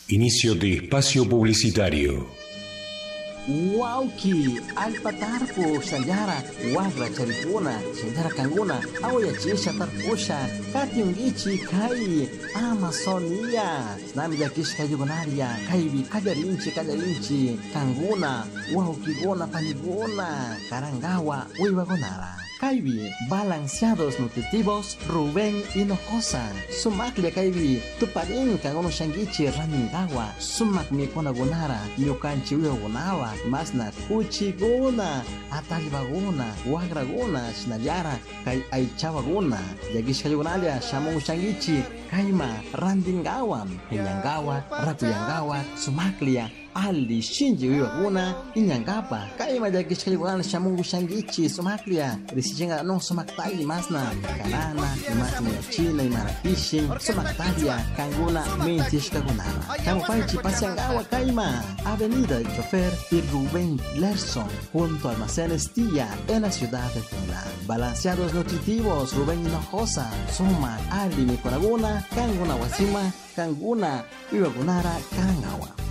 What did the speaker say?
Inicio de espacio publicitario. Wauki, alpatarpo, shanyara, wagra charipuna, shanyara kanguna, aoyachisha tarpusha, katiungichi kai, Amazonia, nami jakish kayugonaria, kaibi, kajarinchi, kanguna, waukigona panigona, karangawa, uiwagonara. Kaibi, balanceados nutritivos, Rubén Hinojosa. Sumaklia Kaibi, Tuparin, Kangono Shangichi, Raningawa, Sumak Mikona Gonara, Yokanchi Uyogonawa, Masna Kuchigona, Atalibagona, Wagragona, Shinayara, Kai Aichawagona, Yagishkayogonalia, Shamu Shangichi, Kaima, Randingawa, Inyangawa, Rapuyangawa, Sumaklia, Ali Shinji Uyogoona, Inyangapa, Kaima Yagishkayogonalia, Shamu Shangichi, Sumaklia, Risijinga no Sumaktai Masna, Kanana, Imatni China, Imarapishi, Sumaktaria, Kanguna, Mentishka Gonara. Camufaichi Pasiangawa Kaima, Avenida del Chofer y Rubén Lerson, junto a Almacenes Tía, en la ciudad de Tula. Balanceados nutritivos, Rubén Hinojosa, Suma, Ali Mikonaguna, Kanguna Wasima, Kanguna, Uyogonara, Karangawa.